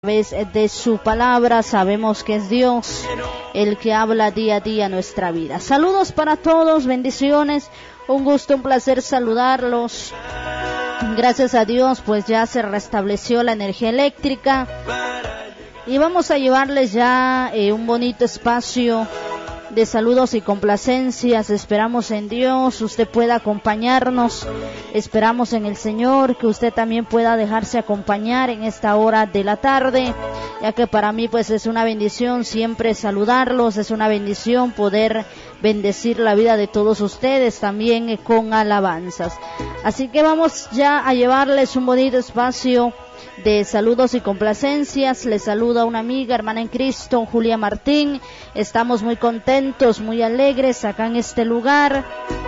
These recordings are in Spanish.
través de su palabra. Sabemos que es Dios el que habla día a día nuestra vida. Saludos para todos, bendiciones, un gusto, un placer saludarlos. Gracias a Dios, pues ya se restableció la energía eléctrica y vamos a llevarles ya un bonito espacio de saludos y complacencias. Esperamos en Dios, usted pueda acompañarnos, esperamos en el Señor que usted también pueda dejarse acompañar en esta hora de la tarde, ya que para mí pues es una bendición siempre saludarlos, es una bendición poder bendecir la vida de todos ustedes también con alabanzas. Así que vamos ya a llevarles un bonito espacio de saludos y complacencias. Les saluda una amiga, hermana en Cristo, Julia Martín. Estamos muy contentos, muy alegres acá en este lugar.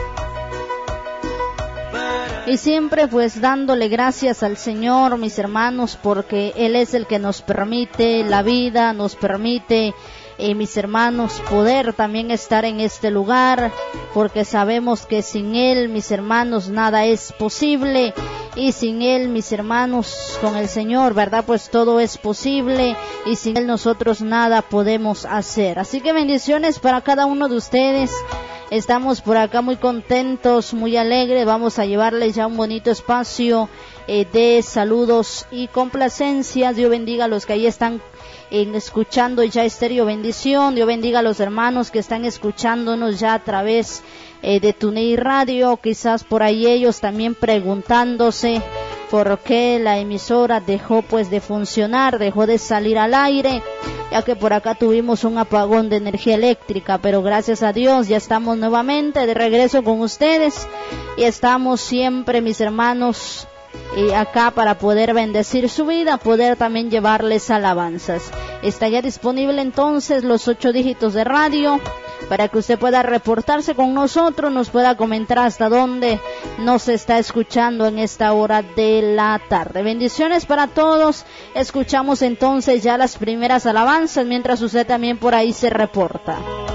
Y siempre pues dándole gracias al Señor, mis hermanos, porque Él es el que nos permite la vida, nos permite mis hermanos, poder también estar en este lugar, porque sabemos que sin Él, mis hermanos, nada es posible, y sin Él, mis hermanos, con el Señor, ¿verdad? Pues todo es posible, y sin Él nosotros nada podemos hacer. Así que bendiciones para cada uno de ustedes. Estamos por acá muy contentos, muy alegres. Vamos a llevarles ya un bonito espacio de saludos y complacencias. Dios bendiga a los que ahí están escuchando ya Estéreo Bendición. Dios bendiga a los hermanos que están escuchándonos ya a través de TuneIn Radio. Quizás por ahí ellos también preguntándose por qué la emisora dejó pues de funcionar, dejó de salir al aire, ya que por acá tuvimos un apagón de energía eléctrica, pero gracias a Dios ya estamos nuevamente de regreso con ustedes y estamos siempre, mis hermanos, acá para poder bendecir su vida, poder también llevarles alabanzas. Está ya disponible entonces los 8 dígitos de radio para que usted pueda reportarse con nosotros, nos pueda comentar hasta dónde nos está escuchando en esta hora de la tarde. Bendiciones para todos. Escuchamos entonces ya las primeras alabanzas mientras usted también por ahí se reporta.